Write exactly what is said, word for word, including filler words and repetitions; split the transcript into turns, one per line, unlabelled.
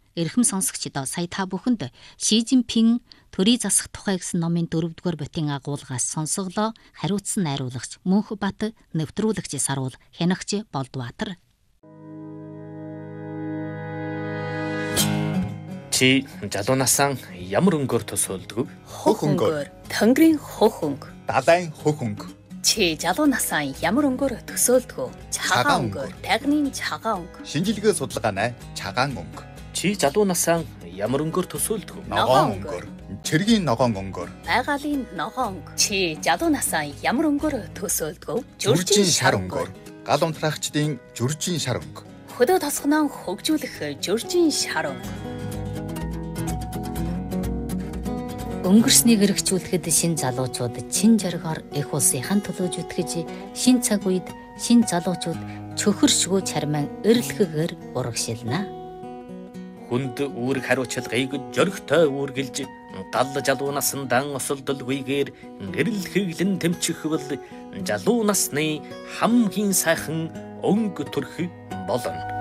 Эрхэм сонсогчдоо сая та бүхэнд Ши Жинпин төрийн засах тухай гэсэн номын дөрөвдүгээр битийн агуулгаас сонсоглоо. Хариуцсан найруулагч Мөнхбат, нэвтрүүлэгч Саруул, хянагч Болдбаатар.
Чи жалуунасаа ямар өнгөөр төсөөлдөг?
Хөх өнгөөр. Тэнгэрийн хөх өнгө.
Далайн хөх өнгө.
Чи жалуунасаа ямар өнгөөр төсөөлдөг? Цагаан өнгөөр. Тагны цагаан өнгө.
Шинжилгээ судалгаанай цагаан өнгө.
Чи жалуунасаа ямар өнгөөр төсөөлдөг?
Ногоон өнгөөр. Цэргийн ногоон өнгөөр.
Байгалийн ногоон өнгө. Чи жалуунасаа ямар өнгөөр төсөөлдөг?
Жүржин шар өнгөөр. Гал унтраагчдын жүржин шар өнгө.
Хөдөө тосгоноо хөгжүүлэх жүржин шар өнгө.
Өнгөрснийг эргчүүлэхэд шин залуучууд чин жаргаар эх улсынхан төлөө зүтгэж, шин цаг үед шин залуучууд чөхөршгөө чарман эрэлхэгээр урагшилна.
Хүнд үүрэг хариуцлагыг жөрөгтэй үүргэлж, гал жалуунаас дан осолдолгүйгээр эрэлхэглэн тэмчихвэл жалуу насны хамгийн сайхан өнгө төрх болно.